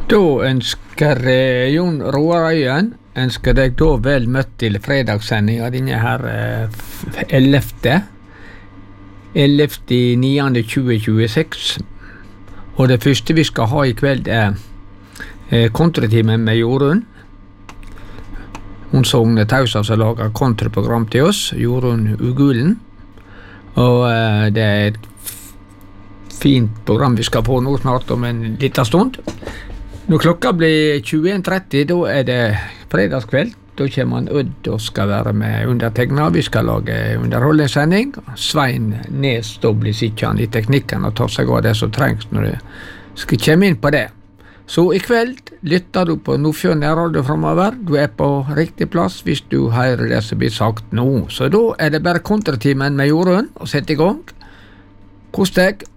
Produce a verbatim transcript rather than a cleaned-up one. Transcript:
Da ønsker eh, Jon Roar Øyen ønsker deg da vel møtt til fredagssendinga denne her ellevte ellevte niende tjue tjueseks. Og det første vi skal ha i kveld er eh, kontratimen med Jorunn. Hun Sogne Tausa som lager kontraprogram til oss, Jorunn Ugulen. Og eh, det er et fint program vi skal få nå snart om en liten stund. Når klokka blir tjueen tretti, da er det fredagskveld. Da kommer han Ødd og skal være med undertegna. Vi skal lage underholdningssending. Svein Nes da blir sikkert i teknikken og tar seg av det som trengs når det skal komme inn på det. Så i kveld lytter du på Nordfjord Radio fremover. Du er på riktig plass hvis du hører det som blir sagt nå. Så da er det bare kontratimen med Jorunn og sette i gang. Kos deg!